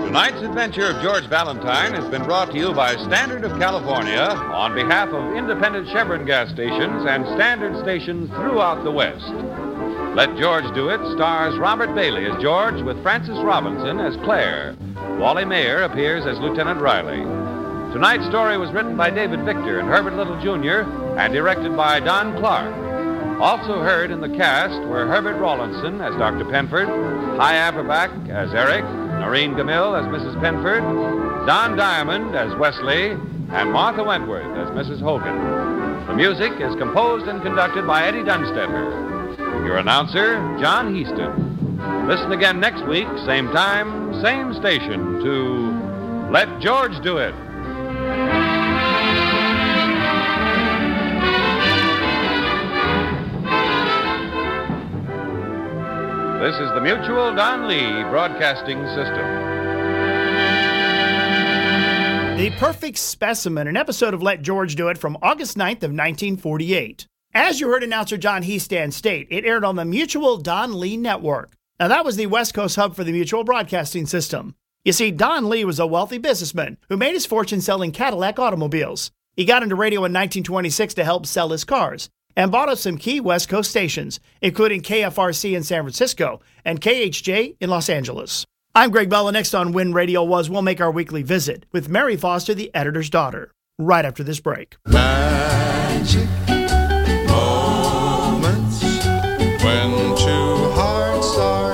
Tonight's adventure of George Valentine has been brought to you by Standard of California on behalf of independent Chevron gas stations and Standard stations throughout the West. Let George Do It stars Robert Bailey as George with Frances Robinson as Claire. Wally Mayer appears as Lieutenant Riley. Tonight's story was written by David Victor and Herbert Little Jr. and directed by Don Clark. Also heard in the cast were Herbert Rawlinson as Dr. Penford, Hy Averback as Eric, Noreen Gamil as Mrs. Penford, Don Diamond as Wesley, and Martha Wentworth as Mrs. Hogan. The music is composed and conducted by Eddie Dunstetter. Your announcer, John Heaston. Listen again next week, same time, same station, to Let George Do It. This is the Mutual Don Lee Broadcasting System. The Perfect Specimen, an episode of Let George Do It from August 9th of 1948. As you heard announcer John Heaston state, it aired on the Mutual Don Lee Network. Now that was the West Coast hub for the Mutual Broadcasting System. You see, Don Lee was a wealthy businessman who made his fortune selling Cadillac automobiles. He got into radio in 1926 to help sell his cars, and bought up some key West Coast stations, including KFRC in San Francisco and KHJ in Los Angeles. I'm Greg Bella. Next on When Radio Was, we'll make our weekly visit with Mary Foster, the editor's daughter, right after this break. Magic moments when two hearts are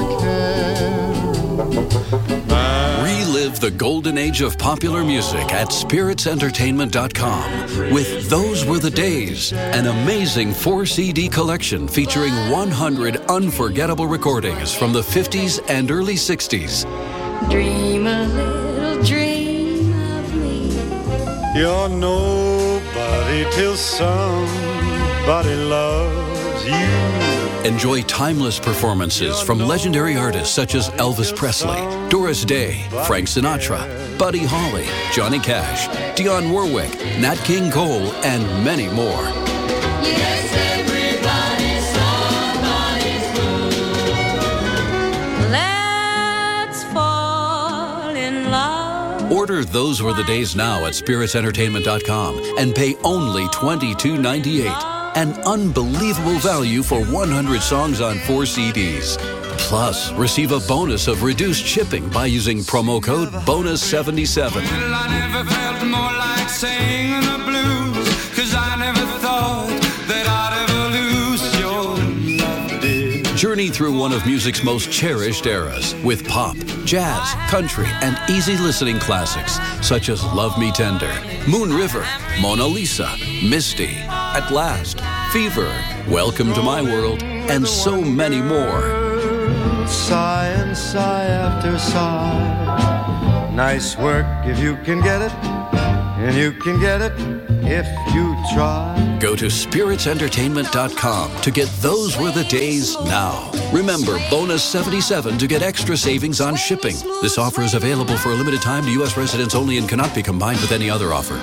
caring. Relive the golden age of popular music at SpiritsEntertainment.com with Those Were the Days, an amazing 4-CD collection featuring 100 unforgettable recordings from the 50s and early 60s. Dream a little dream of me. You're nobody till somebody loves you. Enjoy timeless performances from legendary artists such as Elvis Presley, Doris Day, Frank Sinatra, Buddy Holly, Johnny Cash, Dionne Warwick, Nat King Cole, and many more. Yes, everybody's somebody's fool. Let's fall in love. Order Those Were the Days now at SpiritsEntertainment.com and pay only $22.98. An unbelievable value for 100 songs on 4 CDs. Plus, receive a bonus of reduced shipping by using promo code BONUS77. Well, I never felt more like singing the blues, 'cause I never thought that I'd ever lose your love, dear. Journey through one of music's most cherished eras with pop, jazz, country, and easy listening classics such as Love Me Tender, Moon River, Mona Lisa, Misty, At Last, Fever, Welcome to My World, and so many more. Sigh and sigh after sigh. Nice work if you can get it, and you can get it if you try. Go to SpiritsEntertainment.com to get Those Were the Days now. Remember, bonus 77 to get extra savings on shipping. This offer is available for a limited time to U.S. residents only and cannot be combined with any other offer.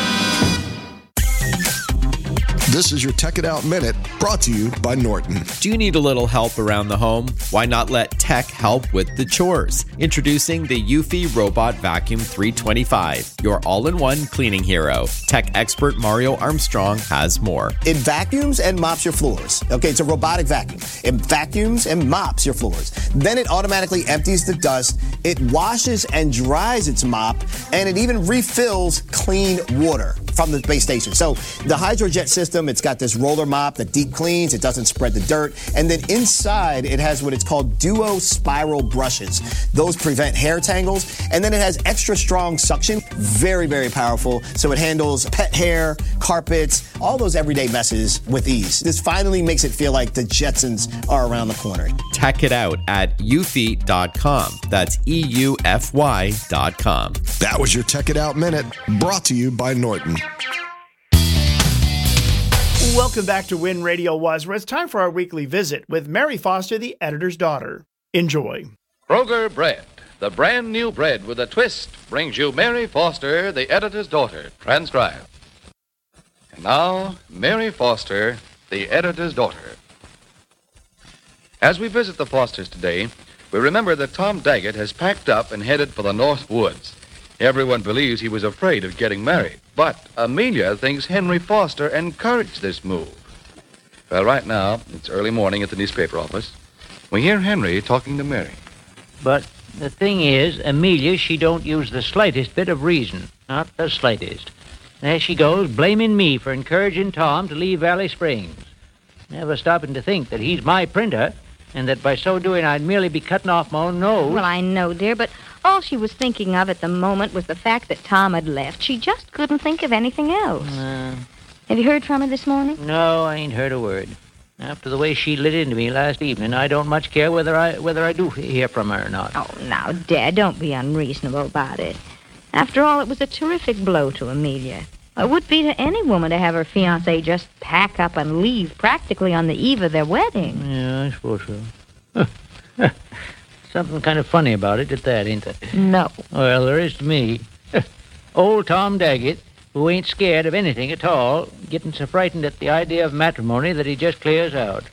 This is your Tech It Out Minute, brought to you by Norton. Do you need a little help around the home? Why not let tech help with the chores? Introducing the Eufy Robot Vacuum 325, your all-in-one cleaning hero. Tech expert Mario Armstrong has more. It vacuums and mops your floors. Okay, it's a robotic vacuum. It vacuums and mops your floors. Then it automatically empties the dust. It washes and dries its mop, and it even refills clean water from the base station. So the HydroJet system, it's got this roller mop that deep cleans, it doesn't spread the dirt, and then inside it has what it's called duo spiral brushes. Those prevent hair tangles, and then it has extra strong suction, very, very powerful, so it handles pet hair, carpets, all those everyday messes with ease. This finally makes it feel like the Jetsons are around the corner. Tech it out at eufy.com. That's EUFY.com. That was your Tech It Out Minute, brought to you by Norton. Welcome back to When Radio Was, where it's time for our weekly visit with Mary Foster, the editor's daughter. Enjoy. Kroger Bread, the brand new bread with a twist, brings you Mary Foster, the editor's daughter, transcribed. And now, Mary Foster, the editor's daughter. As we visit the Fosters today, we remember that Tom Daggett has packed up and headed for the North Woods. Everyone believes he was afraid of getting married, but Amelia thinks Henry Foster encouraged this move. Well, right now, it's early morning at the newspaper office. We hear Henry talking to Mary. But the thing is, Amelia, she don't use the slightest bit of reason. Not the slightest. There she goes, blaming me for encouraging Tom to leave Valley Springs. Never stopping to think that he's my printer, and that by so doing I'd merely be cutting off my own nose. Well, I know, dear, but all she was thinking of at the moment was the fact that Tom had left. She just couldn't think of anything else. Have you heard from her this morning? No, I ain't heard a word. After the way she lit into me last evening, I don't much care whether I do hear from her or not. Oh, now, Dad, don't be unreasonable about it. After all, it was a terrific blow to Amelia. It would be to any woman to have her fiancé just pack up and leave practically on the eve of their wedding. Yeah, I suppose so. Something kind of funny about it at that, ain't there? No. Well, there is to me. Old Tom Daggett, who ain't scared of anything at all, getting so frightened at the idea of matrimony that he just clears out.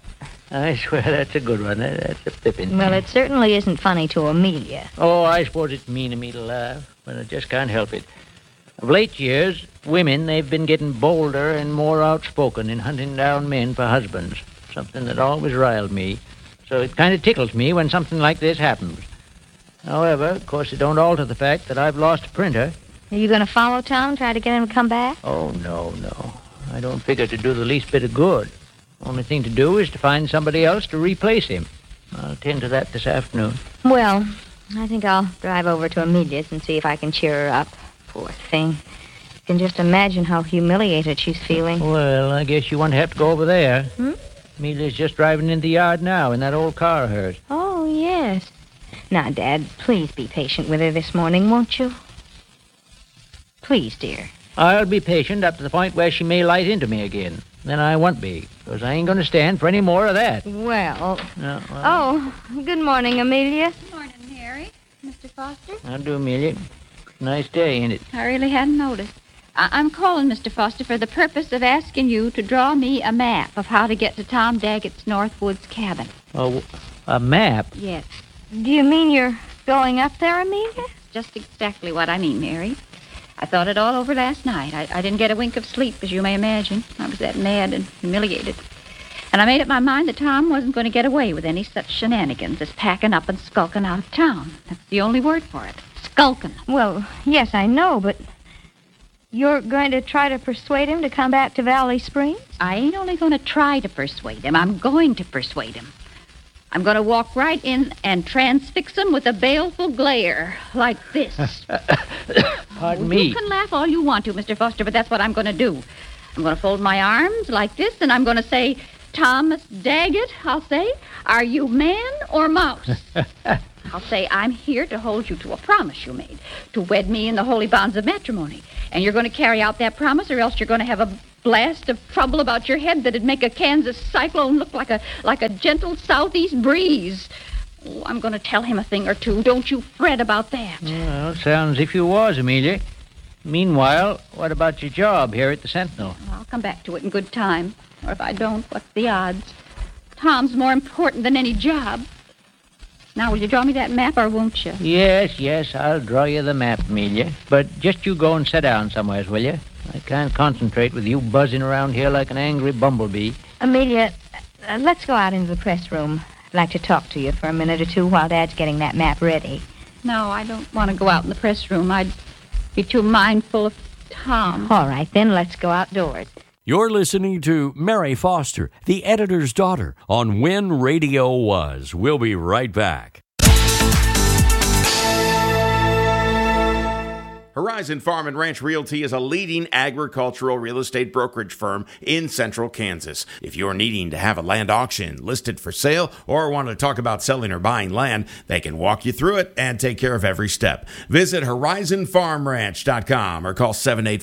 I swear that's a good one. That's a pippin. Well, it certainly isn't funny to Amelia. Oh, I suppose it's mean of me to laugh, but I just can't help it. Of late years, women, they've been getting bolder and more outspoken in hunting down men for husbands, something that always riled me. So it kind of tickles me when something like this happens. However, of course, it don't alter the fact that I've lost a printer. Are you going to follow Tom, try to get him to come back? Oh, no. I don't figure to do the least bit of good. Only thing to do is to find somebody else to replace him. I'll attend to that this afternoon. Well, I think I'll drive over to Amelia's and see if I can cheer her up. Poor thing. You can just imagine how humiliated she's feeling. Well, I guess you won't have to go over there. Amelia's just driving in the yard now in that old car of hers. Oh, yes. Now, Dad, please be patient with her this morning, won't you? Please, dear. I'll be patient up to the point where she may light into me again. Then I won't be, because I ain't going to stand for any more of that. Well. No, Oh, good morning, Amelia. Good morning, Mary. Mr. Foster? How do, Amelia? Nice day, ain't it? I really hadn't noticed. I'm calling, Mr. Foster, for the purpose of asking you to draw me a map of how to get to Tom Daggett's North Woods cabin. Oh, a map? Yes. Do you mean you're going up there, Amelia? Just exactly what I mean, Mary. I thought it all over last night. I didn't get a wink of sleep, as you may imagine. I was that mad and humiliated. And I made up my mind that Tom wasn't going to get away with any such shenanigans as packing up and skulking out of town. That's the only word for it. Skulking. Well, yes, I know, but you're going to try to persuade him to come back to Valley Springs? I ain't only going to try to persuade him. I'm going to persuade him. I'm going to walk right in and transfix him with a baleful glare like this. Pardon me. You can laugh all you want to, Mr. Foster, but that's what I'm going to do. I'm going to fold my arms like this, and I'm going to say, Thomas Daggett, I'll say, are you man or mouse? I'll say, I'm here to hold you to a promise you made, to wed me in the holy bonds of matrimony. And you're going to carry out that promise, or else you're going to have a blast of trouble about your head that'd make a Kansas cyclone look like a gentle southeast breeze. Oh, I'm going to tell him a thing or two. Don't you fret about that. Well, sounds as if you was, Amelia. Meanwhile, what about your job here at the Sentinel? I'll come back to it in good time. Or if I don't, what's the odds? Tom's more important than any job. Now, will you draw me that map, or won't you? Yes, I'll draw you the map, Amelia. But just you go and sit down somewheres, will you? I can't concentrate with you buzzing around here like an angry bumblebee. Amelia, let's go out into the press room. I'd like to talk to you for a minute or two while Dad's getting that map ready. No, I don't want to go out in the press room. I'd be too mindful of Tom. All right, then let's go outdoors. You're listening to Mary Foster, the editor's daughter, on When Radio Was. We'll be right back. Horizon Farm and Ranch Realty is a leading agricultural real estate brokerage firm in central Kansas. If you're needing to have a land auction listed for sale or want to talk about selling or buying land, they can walk you through it and take care of every step. Visit horizonfarmranch.com or call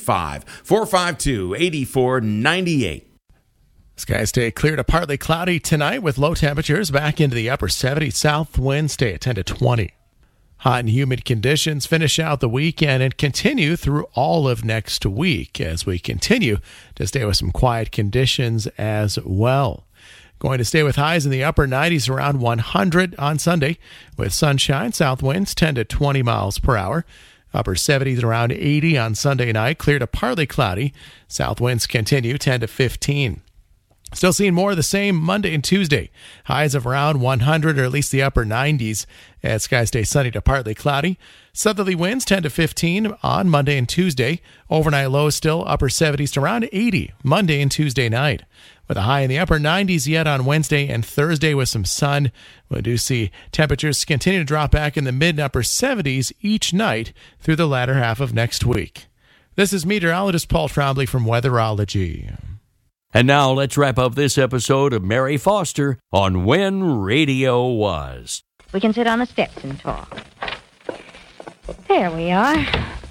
785-452-8498. Skies stay clear to partly cloudy tonight with low temperatures back into the upper 70s. South winds stay at 10 to 20. Hot and humid conditions finish out the weekend and continue through all of next week as we continue to stay with some quiet conditions as well. Going to stay with highs in the upper 90s around 100 on Sunday with sunshine, south winds 10 to 20 miles per hour. Upper 70s around 80 on Sunday night, clear to partly cloudy. South winds continue 10 to 15. Still seeing more of the same Monday and Tuesday. Highs of around 100 or at least the upper 90s as skies stay sunny to partly cloudy. Southerly winds 10 to 15 on Monday and Tuesday. Overnight lows still upper 70s to around 80 Monday and Tuesday night. With a high in the upper 90s yet on Wednesday and Thursday with some sun. We do see temperatures continue to drop back in the mid and upper 70s each night through the latter half of next week. This is meteorologist Paul Trombley from Weatherology. And now let's wrap up this episode of Mary Foster on When Radio Was. We can sit on the steps and talk. There we are.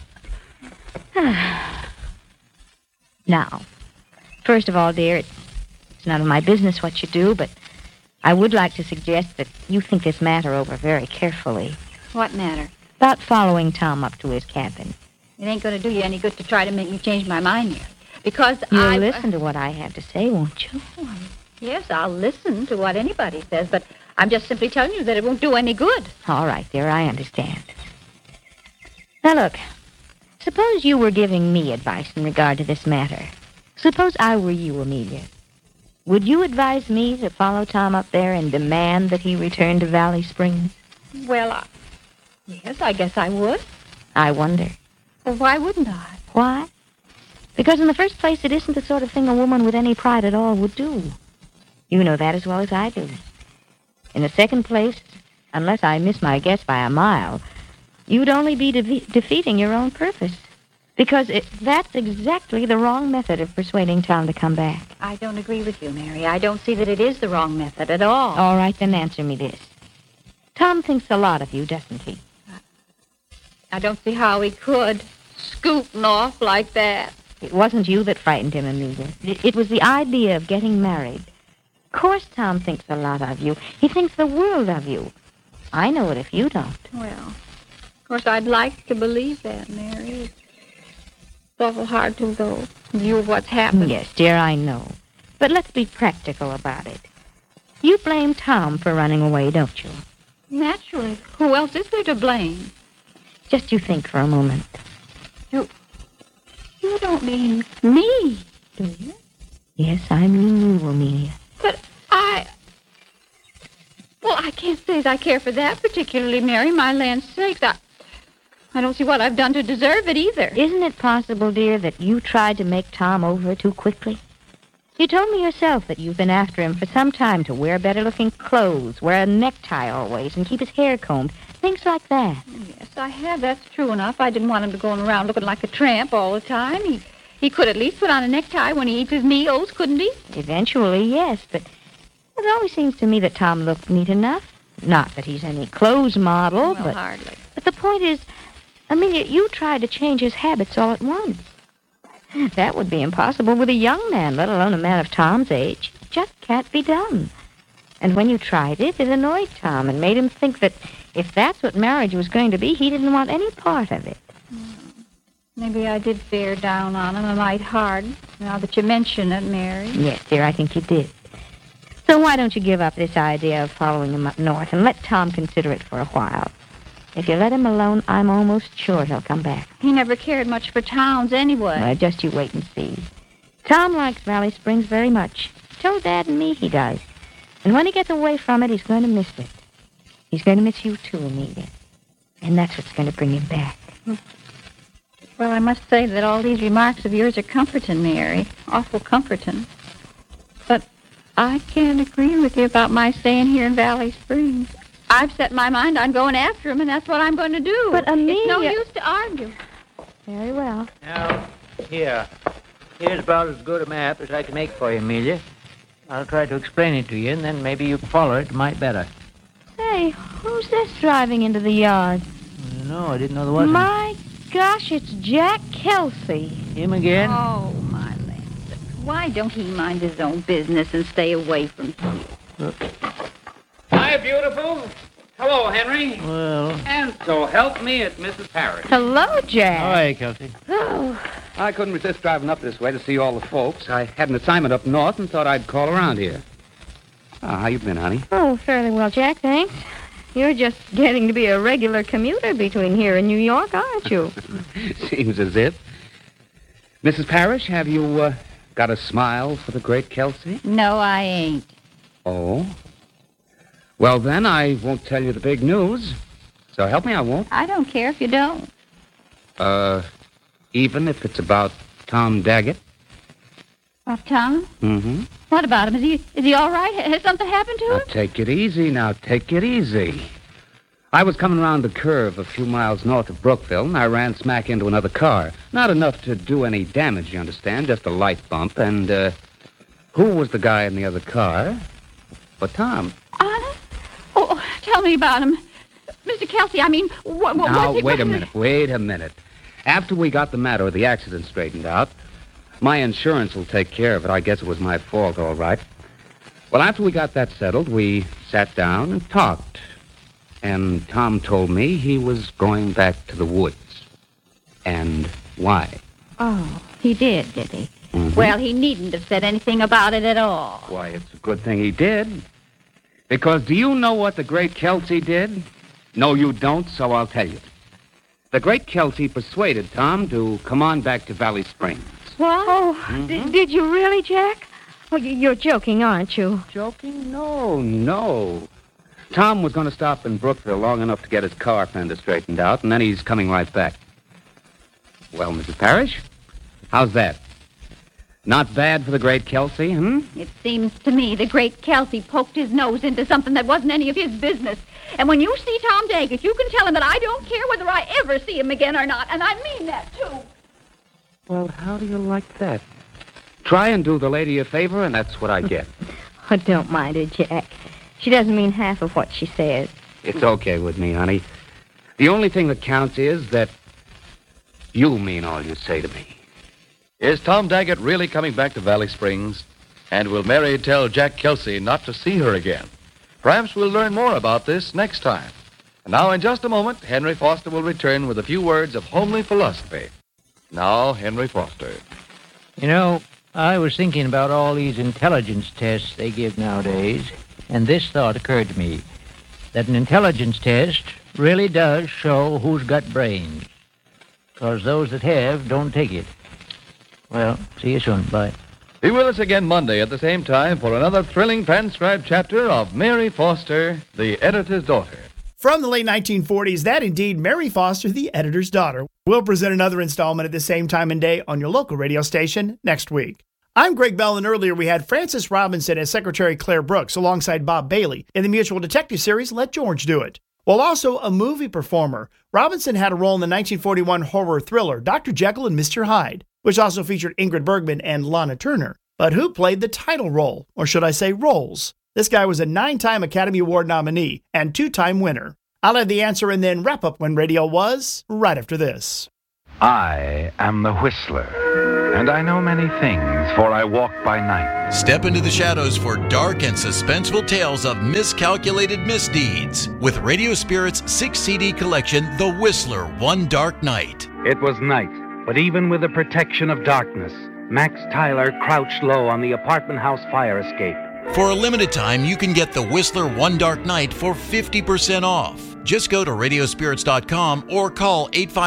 Now, first of all, dear, it's none of my business what you do, but I would like to suggest that you think this matter over very carefully. What matter? About following Tom up to his cabin. It ain't going to do you any good to try to make me change my mind here. Because You'll listen to what I have to say, won't you? Yes, I'll listen to what anybody says, but I'm just simply telling you that it won't do any good. All right, dear, I understand. Now, look, suppose you were giving me advice in regard to this matter. Suppose I were you, Amelia. Would you advise me to follow Tom up there and demand that he return to Valley Springs? Well, yes, I guess I would. I wonder. Well, why wouldn't I? Why? Because in the first place, it isn't the sort of thing a woman with any pride at all would do. You know that as well as I do. In the second place, unless I miss my guess by a mile, you'd only be defeating your own purpose. Because that's exactly the wrong method of persuading Tom to come back. I don't agree with you, Mary. I don't see that it is the wrong method at all. All right, then answer me this. Tom thinks a lot of you, doesn't he? I don't see how he could, scooting off like that. It wasn't you that frightened him, Amelia. It was the idea of getting married. Of course Tom thinks a lot of you. He thinks the world of you. I know it if you don't. Well, of course, I'd like to believe that, Mary. It's awful hard to, though, in view of what's happened. Yes, dear, I know. But let's be practical about it. You blame Tom for running away, don't you? Naturally. Who else is there to blame? Just you think for a moment. You don't mean me, do you? Yes, I mean you, Amelia. But Well, I can't say as I care for that particularly, Mary. My land's sakes, I don't see what I've done to deserve it either. Isn't it possible, dear, that you tried to make Tom over too quickly? You told me yourself that you've been after him for some time to wear better-looking clothes, wear a necktie always, and keep his hair combed. Things like that. Yes, I have. That's true enough. I didn't want him to go around looking like a tramp all the time. He could at least put on a necktie when he eats his meals, couldn't he? Eventually, yes, but it always seems to me that Tom looked neat enough. Not that he's any clothes model, well, but... hardly. But the point is, Amelia, you tried to change his habits all at once. That would be impossible with a young man, let alone a man of Tom's age. It just can't be done. And when you tried it, it annoyed Tom and made him think that if that's what marriage was going to be, he didn't want any part of it. Maybe I did bear down on him a mite hard, now that you mention it, Mary. Yes, dear, I think you did. So why don't you give up this idea of following him up north and let Tom consider it for a while? If you let him alone, I'm almost sure he'll come back. He never cared much for towns anyway. Well, just you wait and see. Tom likes Valley Springs very much. So Dad and me he does. And when he gets away from it, he's going to miss it. He's going to miss you too, Amelia. And that's what's going to bring him back. Well, I must say that all these remarks of yours are comforting, Mary. Awful comforting. But I can't agree with you about my staying here in Valley Springs. I've set my mind on going after him, and that's what I'm going to do. But, Amelia... It's no use to argue. Very well. Now, here's about as good a map as I can make for you, Amelia. I'll try to explain it to you, and then maybe you can follow it might better. Hey, who's this driving into the yard? No, I didn't know there was any. My gosh, it's Jack Kelsey. Him again? Oh, my land. Why don't he mind his own business and stay away from you? Hi, beautiful. Hello, Henry. Well... And so help me, it's Mrs. Harris. Hello, Jack. Hi, Kelsey. Oh. I couldn't resist driving up this way to see all the folks. I had an assignment up north and thought I'd call around here. Oh, how you been, honey? Oh, fairly well, Jack, thanks. You're just getting to be a regular commuter between here and New York, aren't you? Seems as if. Mrs. Parrish, have you got a smile for the great Kelsey? No, I ain't. Oh? Well, then, I won't tell you the big news. So help me, I won't. I don't care if you don't. Even if it's about Tom Daggett? Tom? Mm-hmm. What about him? Is he all right? Has something happened to him? Now, take it easy now. Take it easy. I was coming around the curve a few miles north of Brookville, and I ran smack into another car. Not enough to do any damage, you understand, just a light bump. And, who was the guy in the other car? But Tom. Honest? Oh, tell me about him. Mr. Kelsey, I mean, what Now, was wait a minute. After we got the matter of the accident straightened out, my insurance will take care of it. I guess it was my fault, all right. Well, after we got that settled, we sat down and talked. And Tom told me he was going back to the woods. And why? Oh, he did he? Mm-hmm. Well, he needn't have said anything about it at all. Why, it's a good thing he did. Because do you know what the great Kelsey did? No, you don't, so I'll tell you. The great Kelsey persuaded Tom to come on back to Valley Springs. What? Oh, did you really, Jack? Oh, you're joking, aren't you? Joking? No. Tom was going to stop in Brookville long enough to get his car fender straightened out, and then he's coming right back. Well, Mrs. Parrish, how's that? Not bad for the great Kelsey, It seems to me the great Kelsey poked his nose into something that wasn't any of his business. And when you see Tom Daggett, you can tell him that I don't care whether I ever see him again or not, and I mean that, too. Well, how do you like that? Try and do the lady a favor, and that's what I get. Oh, don't mind her, Jack. She doesn't mean half of what she says. It's okay with me, honey. The only thing that counts is that you mean all you say to me. Is Tom Daggett really coming back to Valley Springs? And will Mary tell Jack Kelsey not to see her again? Perhaps we'll learn more about this next time. And now, in just a moment, Henry Foster will return with a few words of homely philosophy. Now, Henry Foster. You know, I was thinking about all these intelligence tests they give nowadays, and this thought occurred to me, that an intelligence test really does show who's got brains, because those that have don't take it. Well, see you soon. Bye. Be with us again Monday at the same time for another thrilling transcribed chapter of Mary Foster, the editor's daughter. From the late 1940s, that indeed Mary Foster, the editor's daughter. We'll present another installment at the same time and day on your local radio station next week. I'm Greg Bell, and earlier we had Francis Robinson as Secretary Claire Brooks alongside Bob Bailey in the Mutual Detective series Let George Do It. While also a movie performer, Robinson had a role in the 1941 horror thriller Dr. Jekyll and Mr. Hyde, which also featured Ingrid Bergman and Lana Turner. But who played the title role, or should I say roles? This guy was a 9-time Academy Award nominee and 2-time winner. I'll have the answer and then wrap up When Radio Was right after this. I am the Whistler, and I know many things, for I walk by night. Step into the shadows for dark and suspenseful tales of miscalculated misdeeds with Radio Spirit's 6-CD collection, The Whistler, One Dark Night. It was night, but even with the protection of darkness, Max Tyler crouched low on the apartment house fire escape. For a limited time, you can get The Whistler One Dark Night for 50% off. Just go to radiospirits.com or call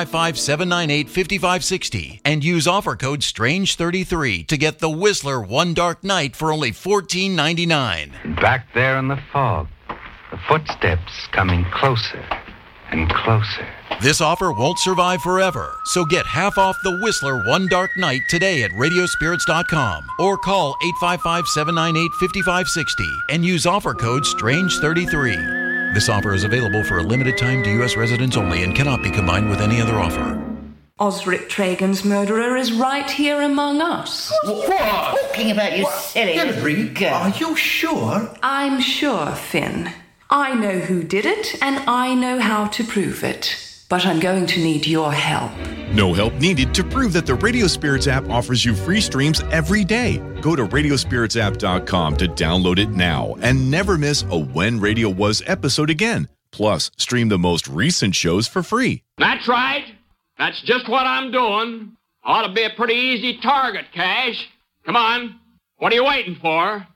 855-798-5560 and use offer code STRANGE33 to get The Whistler One Dark Night for only $14.99. Back there in the fog, the footsteps coming closer and closer. This offer won't survive forever, so get half off The Whistler One Dark Night today at radiospirits.com or call 855-798-5560 and use offer code STRANGE33. This offer is available for a limited time to U.S. residents only and cannot be combined with any other offer. Osric Tragan's murderer is right here among us. What? Talking about you silly little girl. Are you sure? I'm sure, Finn. I know who did it, and I know how to prove it. But I'm going to need your help. No help needed to prove that the Radio Spirits app offers you free streams every day. Go to radiospiritsapp.com to download it now and never miss a When Radio Was episode again. Plus, stream the most recent shows for free. That's right. That's just what I'm doing. Ought to be a pretty easy target, Cash. Come on. What are you waiting for?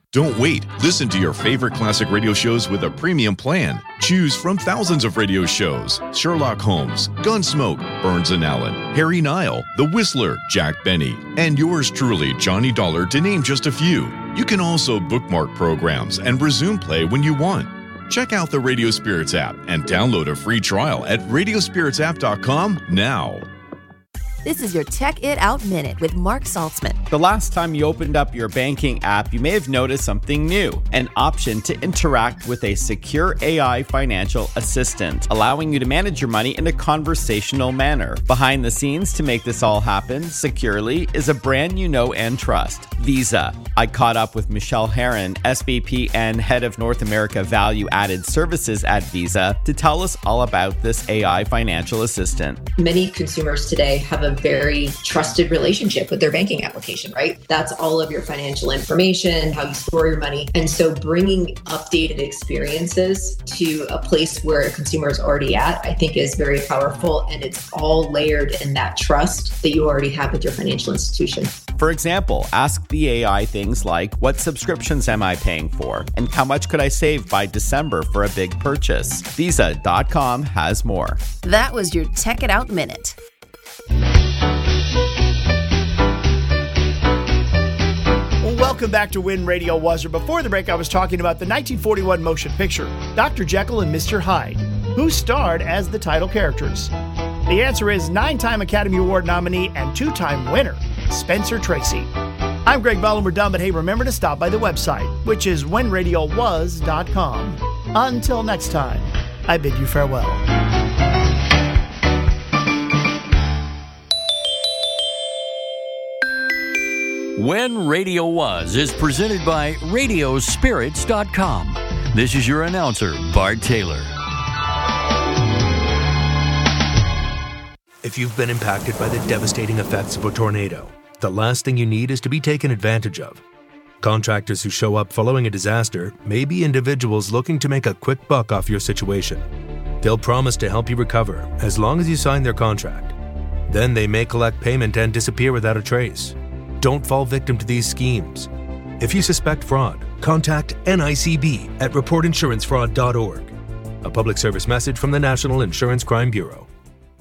Don't wait. Listen to your favorite classic radio shows with a premium plan. Choose from thousands of radio shows: Sherlock Holmes, Gunsmoke, Burns and Allen, Harry Nile, The Whistler, Jack Benny, and yours truly, Johnny Dollar, to name just a few. You can also bookmark programs and resume play when you want. Check out the Radio Spirits app and download a free trial at radiospiritsapp.com now. This is your Tech It Out Minute with Mark Saltzman. The last time you opened up your banking app, you may have noticed something new, an option to interact with a secure AI financial assistant, allowing you to manage your money in a conversational manner. Behind the scenes to make this all happen securely is a brand you know and trust, Visa. I caught up with Michelle Herron, SVP and Head of North America Value Added Services at Visa, to tell us all about this AI financial assistant. Many consumers today have a very trusted relationship with their banking application, right? That's all of your financial information, how you store your money. And so bringing updated experiences to a place where a consumer is already at, I think is very powerful. And it's all layered in that trust that you already have with your financial institution. For example, ask the AI things like, what subscriptions am I paying for? And how much could I save by December for a big purchase? Visa.com has more. That was your Tech It Out Minute. Welcome back to Win Radio Wuzzer. Before the break, I was talking about the 1941 motion picture, Dr. Jekyll and Mr. Hyde, who starred as the title characters. The answer is 9-time Academy Award nominee and 2-time winner, Spencer Tracy. I'm Greg Bell, and we're done, but hey, remember to stop by the website, which is winradiowuz.com. Until next time, I bid you farewell. When Radio Was is presented by Radiospirits.com. This is your announcer, Bart Taylor. If you've been impacted by the devastating effects of a tornado, the last thing you need is to be taken advantage of. Contractors who show up following a disaster may be individuals looking to make a quick buck off your situation. They'll promise to help you recover as long as you sign their contract. Then they may collect payment and disappear without a trace. Don't fall victim to these schemes. If you suspect fraud, contact NICB at reportinsurancefraud.org. A public service message from the National Insurance Crime Bureau.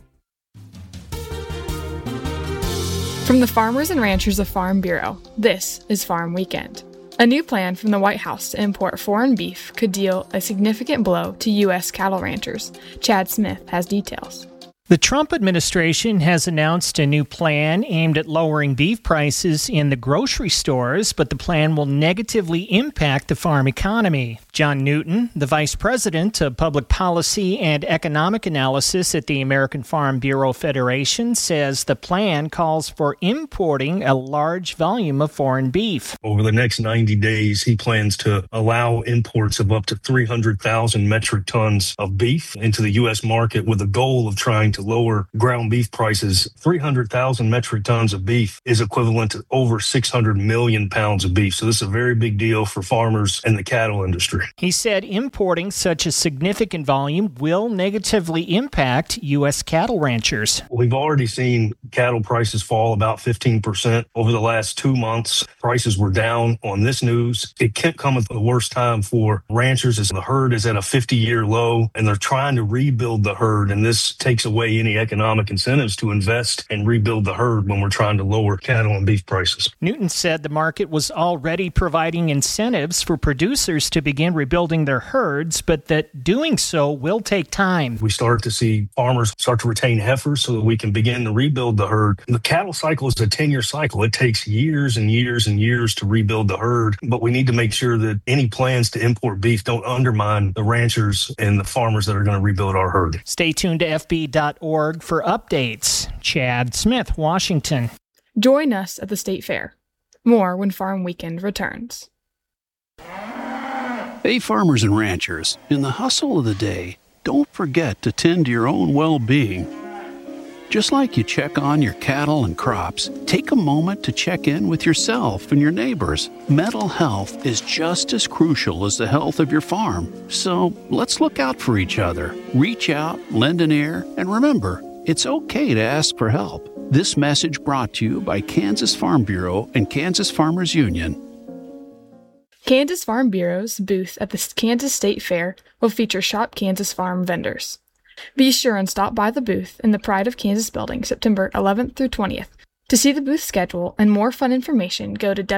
From the farmers and ranchers of Farm Bureau, this is Farm Weekend. A new plan from the White House to import foreign beef could deal a significant blow to U.S. cattle ranchers. Chad Smith has details. The Trump administration has announced a new plan aimed at lowering beef prices in the grocery stores, but the plan will negatively impact the farm economy. John Newton, the Vice President of Public Policy and Economic Analysis at the American Farm Bureau Federation, says the plan calls for importing a large volume of foreign beef. Over the next 90 days, he plans to allow imports of up to 300,000 metric tons of beef into the U.S. market with a goal of trying to lower ground beef prices. 300,000 metric tons of beef is equivalent to over 600 million pounds of beef. So this is a very big deal for farmers and the cattle industry. He said importing such a significant volume will negatively impact U.S. cattle ranchers. We've already seen cattle prices fall about 15% over the last 2 months. Prices were down on this news. It can't come at the worst time for ranchers as the herd is at a 50-year low and they're trying to rebuild the herd. And this takes away any economic incentives to invest and rebuild the herd when we're trying to lower cattle and beef prices. Newton said the market was already providing incentives for producers to begin rebuilding their herds, but that doing so will take time. We start to see farmers start to retain heifers so that we can begin to rebuild the herd. The cattle cycle is a 10-year cycle. It takes years and years and years to rebuild the herd, but we need to make sure that any plans to import beef don't undermine the ranchers and the farmers that are going to rebuild our herd. Stay tuned to FB.org for updates. Chad Smith, Washington. Join us at the State Fair. More when Farm Weekend returns. Hey, farmers and ranchers, in the hustle of the day, don't forget to tend to your own well-being. Just like you check on your cattle and crops, take a moment to check in with yourself and your neighbors. Mental health is just as crucial as the health of your farm. So let's look out for each other. Reach out, lend an ear, and remember, it's okay to ask for help. This message brought to you by Kansas Farm Bureau and Kansas Farmers Union. Kansas Farm Bureau's booth at the Kansas State Fair will feature Shop Kansas Farm vendors. Be sure and stop by the booth in the Pride of Kansas building September 11th through 20th. To see the booth schedule and more fun information, go to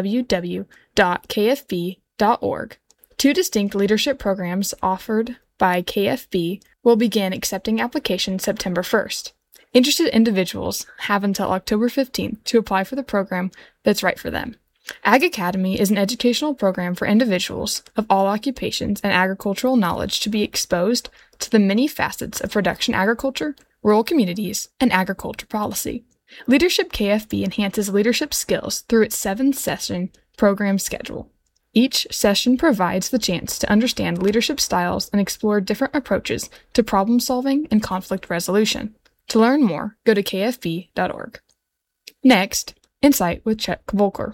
www.kfb.org. 2 distinct leadership programs offered by KFB will begin accepting applications September 1st. Interested individuals have until October 15th to apply for the program that's right for them. Ag Academy is an educational program for individuals of all occupations and agricultural knowledge to be exposed to the many facets of production agriculture, rural communities, and agriculture policy. Leadership KFB enhances leadership skills through its 7-session program schedule. Each session provides the chance to understand leadership styles and explore different approaches to problem solving and conflict resolution. To learn more, go to kfb.org. Next, Insight with Chuck Volker.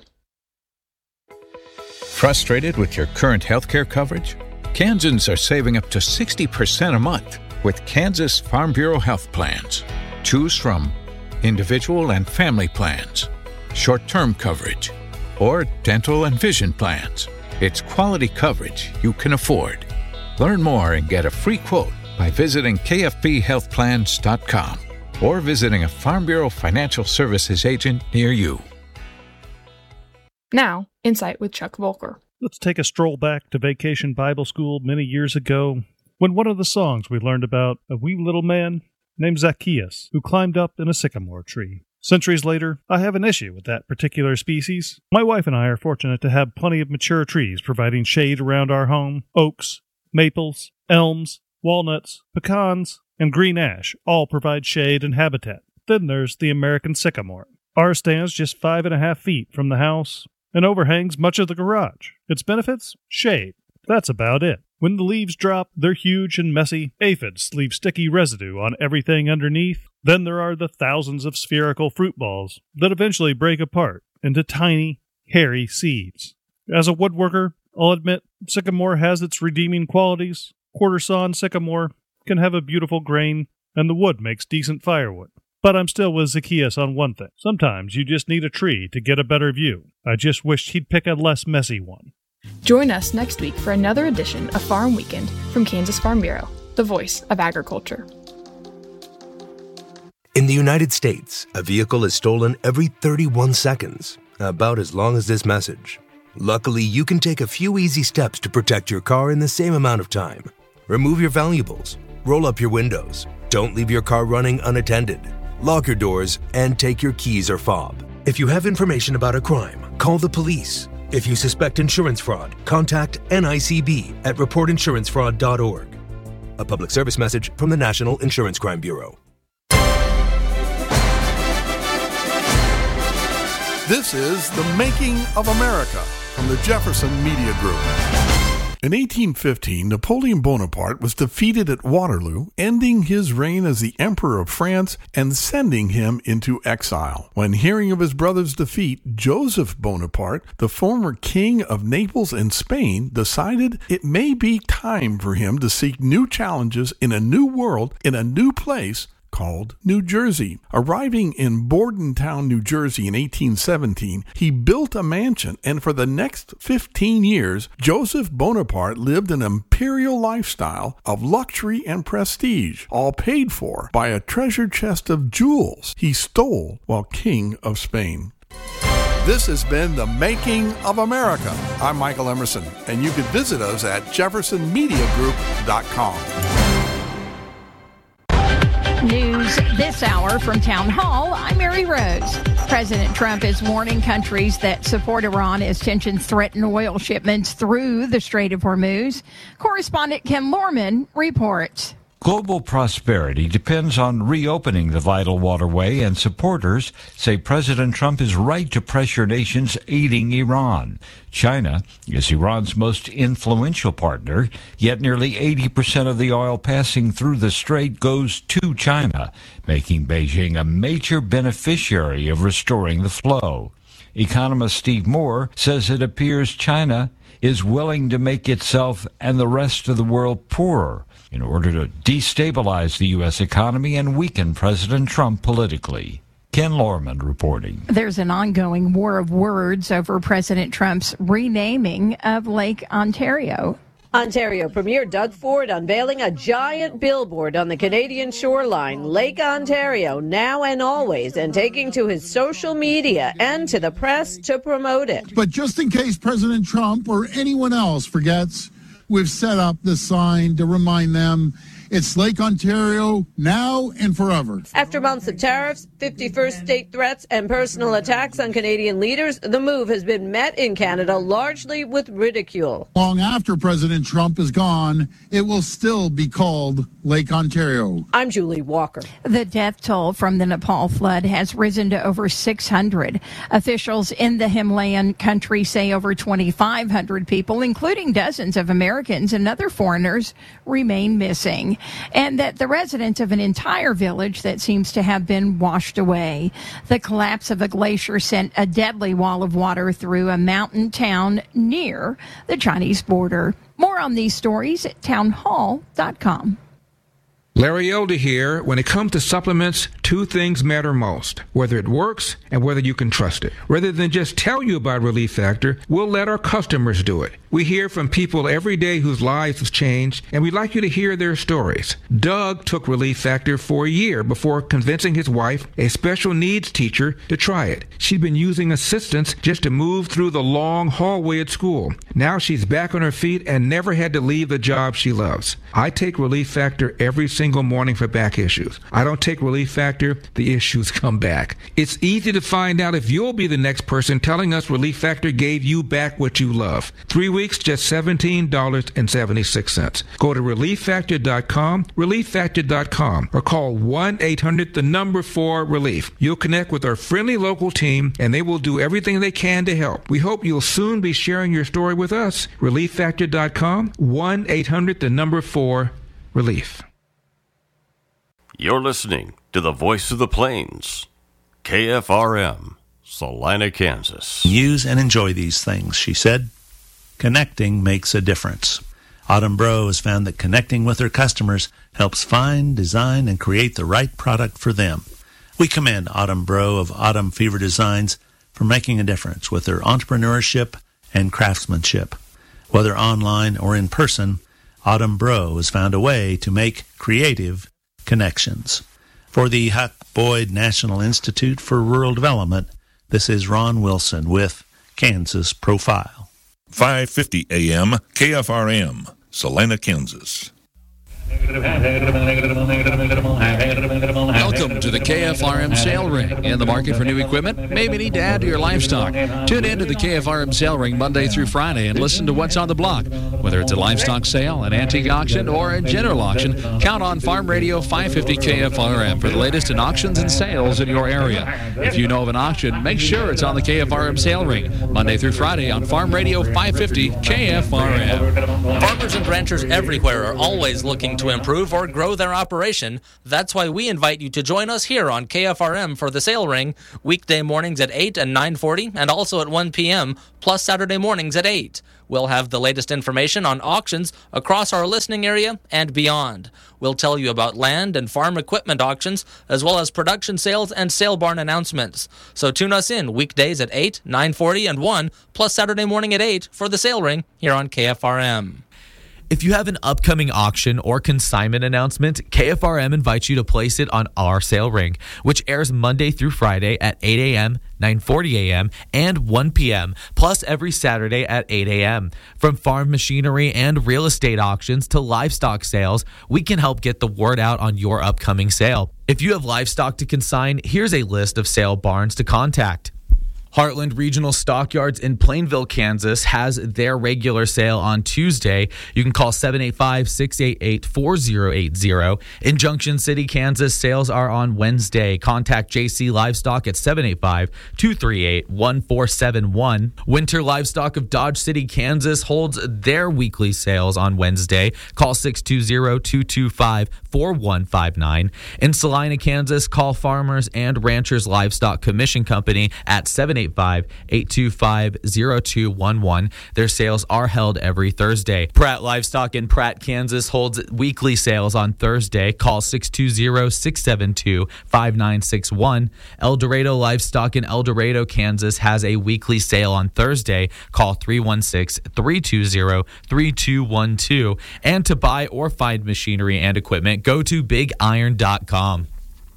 Frustrated with your current healthcare coverage? Kansans are saving up to 60% a month with Kansas Farm Bureau health plans. Choose from individual and family plans, short-term coverage, or dental and vision plans. It's quality coverage you can afford. Learn more and get a free quote by visiting kfbhealthplans.com or visiting a Farm Bureau Financial Services agent near you. Now, Insight with Chuck Volker. Let's take a stroll back to Vacation Bible School many years ago, when one of the songs we learned about a wee little man named Zacchaeus who climbed up in a sycamore tree. Centuries later, I have an issue with that particular species. My wife and I are fortunate to have plenty of mature trees providing shade around our home. Oaks, maples, elms, walnuts, pecans, and green ash all provide shade and habitat. Then there's the American sycamore. Ours stands just 5.5 feet from the house and overhangs much of the garage. Its benefits? Shade. That's about it. When the leaves drop, they're huge and messy. Aphids leave sticky residue on everything underneath. Then there are the thousands of spherical fruit balls that eventually break apart into tiny, hairy seeds. As a woodworker, I'll admit sycamore has its redeeming qualities. Quarter-sawn sycamore can have a beautiful grain, and the wood makes decent firewood. But I'm still with Zacchaeus on one thing. Sometimes you just need a tree to get a better view. I just wished he'd pick a less messy one. Join us next week for another edition of Farm Weekend from Kansas Farm Bureau, the voice of agriculture. In the United States, a vehicle is stolen every 31 seconds, about as long as this message. Luckily, you can take a few easy steps to protect your car in the same amount of time. Remove your valuables, roll up your windows, don't leave your car running unattended, lock your doors, and take your keys or fob. If you have information about a crime, call the police. If you suspect insurance fraud, contact NICB at reportinsurancefraud.org. A public service message from the National Insurance Crime Bureau. This is The Making of America from the Jefferson Media Group. In 1815, Napoleon Bonaparte was defeated at Waterloo, ending his reign as the Emperor of France and sending him into exile. When hearing of his brother's defeat, Joseph Bonaparte, the former king of Naples and Spain, decided it may be time for him to seek new challenges in a new world, in a new place, called New Jersey. Arriving in Bordentown, New Jersey in 1817, he built a mansion, and for the next 15 years, Joseph Bonaparte lived an imperial lifestyle of luxury and prestige, all paid for by a treasure chest of jewels he stole while King of Spain. This has been The Making of America. I'm Michael Emerson, and you can visit us at jeffersonmediagroup.com. News this hour from Town Hall. I'm Mary Rose. President Trump is warning countries that support Iran as tensions threaten oil shipments through the Strait of Hormuz. Correspondent Ken Lorman reports. Global prosperity depends on reopening the vital waterway, and supporters say President Trump is right to pressure nations aiding Iran. China is Iran's most influential partner, yet nearly 80% of the oil passing through the strait goes to China, making Beijing a major beneficiary of restoring the flow. Economist Steve Moore says it appears China is willing to make itself and the rest of the world poorer in order to destabilize the U.S. economy and weaken President Trump politically. Ken Lorman reporting. There's an ongoing war of words over President Trump's renaming of Lake Ontario. Ontario Premier Doug Ford unveiling a giant billboard on the Canadian shoreline, Lake Ontario, now and always, and taking to his social media and to the press to promote it. But just in case President Trump or anyone else forgets, we've set up this sign to remind them it's Lake Ontario now and forever. After months of tariffs, 51st state threats, and personal attacks on Canadian leaders, the move has been met in Canada largely with ridicule. Long after President Trump is gone, it will still be called Lake Ontario. I'm Julie Walker. The death toll from the Nepal flood has risen to over 600. Officials in the Himalayan country say over 2,500 people, including dozens of Americans and other foreigners, remain missing, and that the residents of an entire village that seems to have been washed away. The collapse of a glacier sent a deadly wall of water through a mountain town near the Chinese border. More on these stories at townhall.com. Larry Elder here. When it comes to supplements, two things matter most: whether it works and whether you can trust it. Rather than just tell you about Relief Factor, we'll let our customers do it. We hear from people every day whose lives have changed, and we'd like you to hear their stories. Doug took Relief Factor for a year before convincing his wife, a special needs teacher, to try it. She'd been using assistance just to move through the long hallway at school. Now she's back on her feet and never had to leave the job she loves. I take Relief Factor every single morning for back issues. I don't take Relief Factor, the issues come back. It's easy to find out if you'll be the next person telling us Relief Factor gave you back what you love. 3 weeks, just $17.76. Go to ReliefFactor.com, ReliefFactor.com, or call 1-800-4-RELIEF. You'll connect with our friendly local team, and they will do everything they can to help. We hope you'll soon be sharing your story with us. ReliefFactor.com, 1-800-4-RELIEF. You're listening to the Voice of the Plains, KFRM, Salina, Kansas. Use and enjoy these things, she said. Connecting makes a difference. Autumn Bro has found that connecting with her customers helps find, design, and create the right product for them. We commend Autumn Bro of Autumn Fever Designs for making a difference with their entrepreneurship and craftsmanship. Whether online or in person, Autumn Bro has found a way to make creative connections. For the Huck Boyd National Institute for Rural Development, this is Ron Wilson with Kansas Profile. 550 AM KFRM, Salina, Kansas. Welcome to the KFRM Sale Ring. In the market for new equipment? Maybe need to add to your livestock. Tune in to the KFRM Sale Ring Monday through Friday and listen to what's on the block. Whether it's a livestock sale, an antique auction, or a general auction, count on Farm Radio 550 KFRM for the latest in auctions and sales in your area. If you know of an auction, make sure it's on the KFRM Sale Ring Monday through Friday on Farm Radio 550 KFRM. Farmers and ranchers everywhere are always looking to improve or grow their operation. That's why we invite you to join us here on KFRM for the Sale Ring, weekday mornings at 8 and 9:40, and also at 1 p.m., plus Saturday mornings at 8. We'll have the latest information on auctions across our listening area and beyond. We'll tell you about land and farm equipment auctions, as well as production sales and sale barn announcements. So tune us in weekdays at 8, 9:40, and 1, plus Saturday morning at 8 for the Sale Ring here on KFRM. If you have an upcoming auction or consignment announcement, KFRM invites you to place it on our Sale Ring, which airs Monday through Friday at 8 a.m., 9:40 a.m., and 1 p.m., plus every Saturday at 8 a.m. From farm machinery and real estate auctions to livestock sales, we can help get the word out on your upcoming sale. If you have livestock to consign, here's a list of sale barns to contact. Heartland Regional Stockyards in Plainville, Kansas has their regular sale on Tuesday. You can call 785-688-4080. In Junction City, Kansas, sales are on Wednesday. Contact JC Livestock at 785-238-1471. Winter Livestock of Dodge City, Kansas holds their weekly sales on Wednesday. Call 620-225-4159. In Salina, Kansas, call Farmers and Ranchers Livestock Commission Company at 785 785-825-0211. Their sales are held every Thursday. Pratt Livestock in Pratt, Kansas holds weekly sales on Thursday. Call 620-672-5961. El Dorado Livestock in El Dorado, Kansas has a weekly sale on Thursday. Call 316-320-3212. And to buy or find machinery and equipment, go to bigiron.com.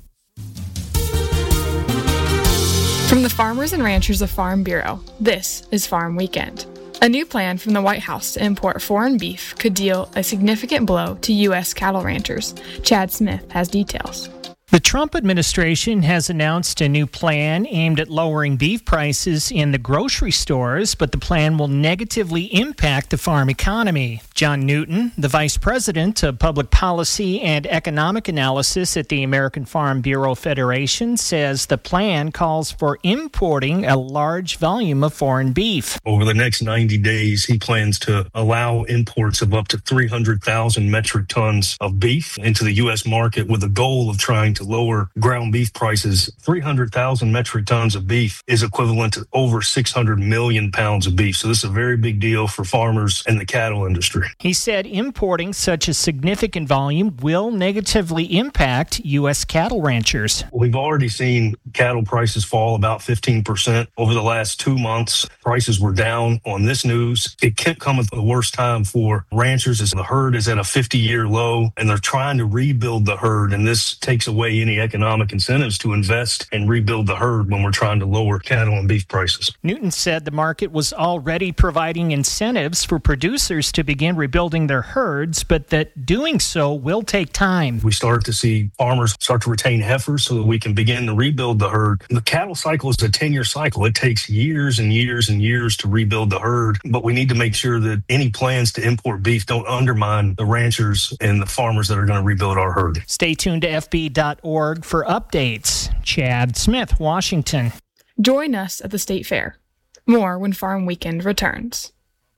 From the farmers and ranchers of Farm Bureau, this is Farm Weekend. A new plan from the White House to import foreign beef could deal a significant blow to U.S. cattle ranchers. Chad Smith has details. The Trump administration has announced a new plan aimed at lowering beef prices in the grocery stores, but the plan will negatively impact the farm economy. John Newton, the Vice President of Public Policy and Economic Analysis at the American Farm Bureau Federation, says the plan calls for importing a large volume of foreign beef. Over the next 90 days, he plans to allow imports of up to 300,000 metric tons of beef into the U.S. market with a goal of trying to lower ground beef prices. 300,000 metric tons of beef is equivalent to over 600 million pounds of beef. So this is a very big deal for farmers and the cattle industry. He said importing such a significant volume will negatively impact U.S. cattle ranchers. We've already seen cattle prices fall about 15% over the last 2 months. Prices were down on this news. It can't come at the worst time for ranchers as the herd is at a 50-year low and they're trying to rebuild the herd. And this takes away any economic incentives to invest and rebuild the herd when we're trying to lower cattle and beef prices. Newton said the market was already providing incentives for producers to begin rebuilding their herds, but that doing so will take time. We start to see farmers start to retain heifers so that we can begin to rebuild the herd. The cattle cycle is a 10-year cycle. It takes years and years and years to rebuild the herd, but we need to make sure that any plans to import beef don't undermine the ranchers and the farmers that are going to rebuild our herd. Stay tuned to FB.org for updates. Chad Smith, Washington. Join us at the State Fair. More when Farm Weekend returns.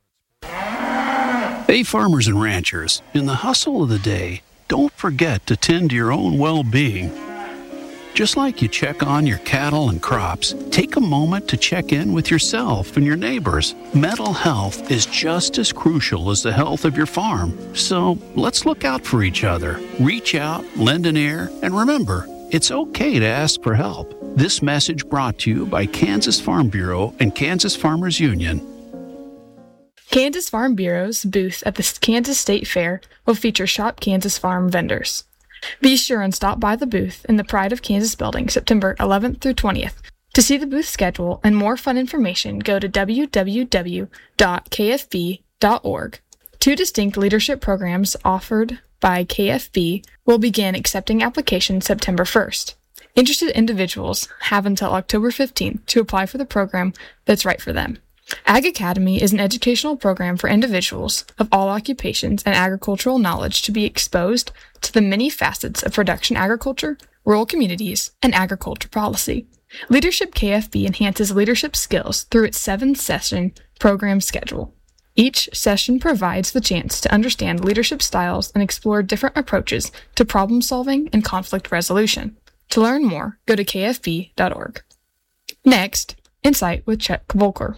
Hey, farmers and ranchers, in the hustle of the day, don't forget to tend to your own well-being. Just like you check on your cattle and crops, take a moment to check in with yourself and your neighbors. Mental health is just as crucial as the health of your farm. So let's look out for each other. Reach out, lend an ear, and remember, it's okay to ask for help. This message brought to you by Kansas Farm Bureau and Kansas Farmers Union. Kansas Farm Bureau's booth at the Kansas State Fair will feature Shop Kansas Farm vendors. Be sure and stop by the booth in the Pride of Kansas building September 11th through 20th. To see the booth schedule and more fun information, go to www.kfb.org. 2 distinct leadership programs offered by KFB will begin accepting applications September 1st. Interested individuals have until October 15th to apply for the program that's right for them. Ag Academy is an educational program for individuals of all occupations and agricultural knowledge to be exposed to the many facets of production agriculture, rural communities, and agriculture policy. Leadership KFB enhances leadership skills through its 7-session program schedule. Each session provides the chance to understand leadership styles and explore different approaches to problem solving and conflict resolution. To learn more, go to kfb.org. Next, Insight with Chuck Volker.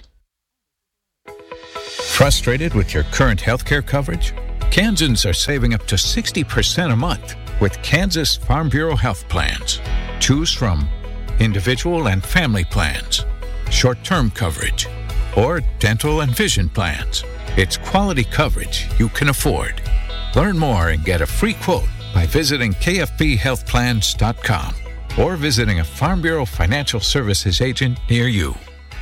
Frustrated with your current healthcare coverage? Kansans are saving up to 60% a month with Kansas Farm Bureau health plans. Choose from individual and family plans, short-term coverage, or dental and vision plans. It's quality coverage you can afford. Learn more and get a free quote by visiting kfbhealthplans.com or visiting a Farm Bureau Financial Services agent near you.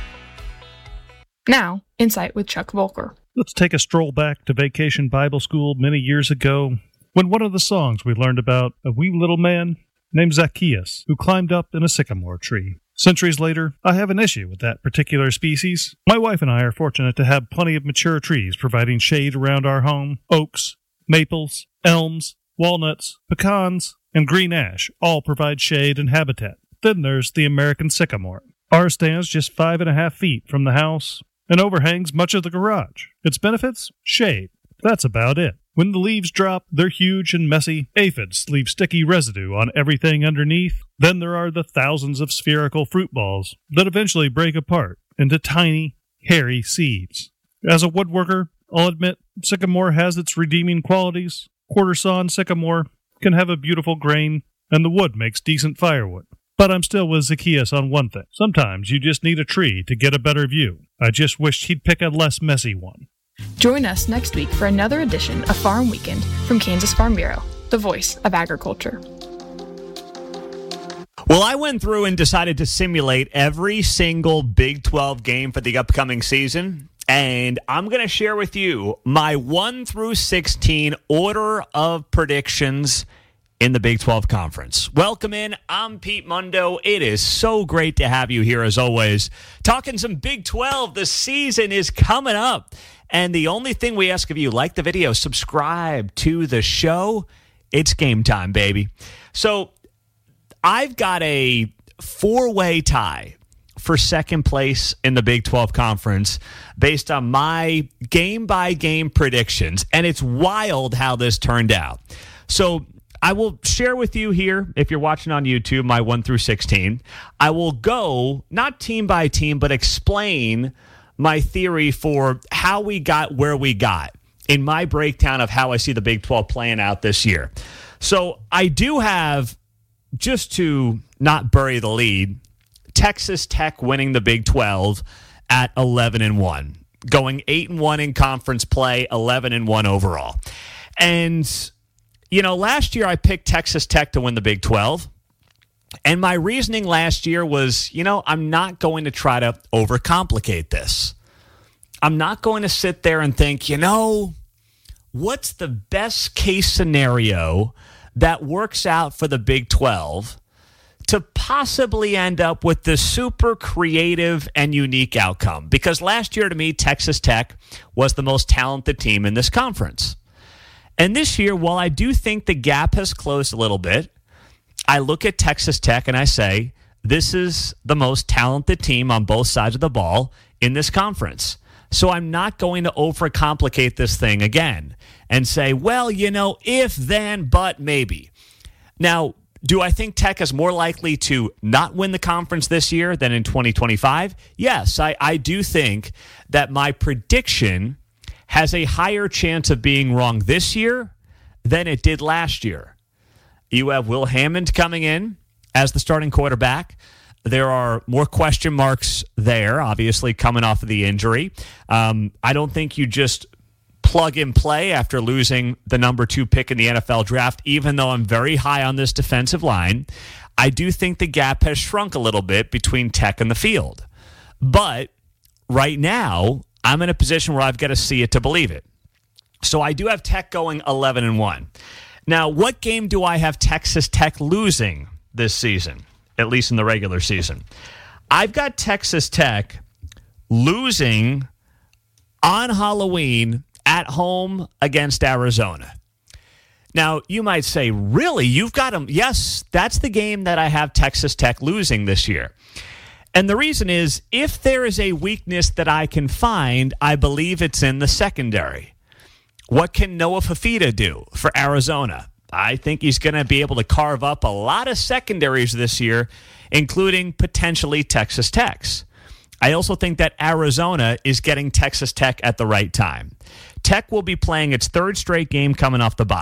Now, Insight with Chuck Volker. Let's take a stroll back to Vacation Bible School many years ago when one of the songs we learned about a wee little man named Zacchaeus who climbed up in a sycamore tree. Centuries later, I have an issue with that particular species. My wife and I are fortunate to have plenty of mature trees providing shade around our home. Oaks, maples, elms, walnuts, pecans, and green ash all provide shade and habitat. Then there's the American sycamore. Ours stands just 5.5 feet from the house and overhangs much of the garage. Its benefits? Shade. That's about it. When the leaves drop, they're huge and messy. Aphids leave sticky residue on everything underneath. Then there are the thousands of spherical fruit balls that eventually break apart into tiny, hairy seeds. As a woodworker, I'll admit sycamore has its redeeming qualities. Quarter-sawn sycamore can have a beautiful grain, and the wood makes decent firewood. But I'm still with Zacchaeus on one thing. Sometimes you just need a tree to get a better view. I just wished he'd pick a less messy one. Join us next week for another edition of Farm Weekend from Kansas Farm Bureau, the voice of agriculture. Well, I went through and decided to simulate every single Big 12 game for the upcoming season, and I'm going to share with you my 1 through 16 order of predictions in the Big 12 Conference. Welcome in. I'm Pete Mundo. It is so great to have you here as always. Talking some Big 12. The season is coming up. And the only thing we ask of you, like the video, subscribe to the show. It's game time, baby. So I've got a 4-way tie for second place in the Big 12 Conference based on my game-by-game predictions. And it's wild how this turned out. So I will share with you here, if you're watching on YouTube, my 1 through 16. I will go, not team by team, but explain my theory for how we got where we got in my breakdown of how I see the Big 12 playing out this year. So I do have, just to not bury the lead, Texas Tech winning the Big 12 at 11-1, going 8-1 in conference play, 11-1 overall. And you know, last year I picked Texas Tech to win the Big 12, and my reasoning last year was, you know, I'm not going to try to overcomplicate this. I'm not going to sit there and think, you know, what's the best case scenario that works out for the Big 12 to possibly end up with the super creative and unique outcome? Because last year, to me, Texas Tech was the most talented team in this conference. And this year, while I do think the gap has closed a little bit, I look at Texas Tech and I say, this is the most talented team on both sides of the ball in this conference. So I'm not going to overcomplicate this thing again and say, well, you know, if, then, but, maybe. Now, do I think Tech is more likely to not win the conference this year than in 2025? Yes, I do think that my prediction has a higher chance of being wrong this year than it did last year. You have Will Hammond coming in as the starting quarterback. There are more question marks there, obviously, coming off of the injury. I don't think you just plug and play after losing the number 2 pick in the NFL draft, even though I'm very high on this defensive line. I do think the gap has shrunk a little bit between Tech and the field. But right now, I'm in a position where I've got to see it to believe it. So I do have Tech going 11-1. Now, what game do I have Texas Tech losing this season, at least in the regular season? I've got Texas Tech losing on Halloween at home against Arizona. Now, you might say, really? You've got them? Yes, that's the game that I have Texas Tech losing this year. And the reason is, if there is a weakness that I can find, I believe it's in the secondary. What can Noah Fafita do for Arizona? I think he's going to be able to carve up a lot of secondaries this year, including potentially Texas Tech's. I also think that Arizona is getting Texas Tech at the right time. Tech will be playing its 3rd straight game coming off the bye.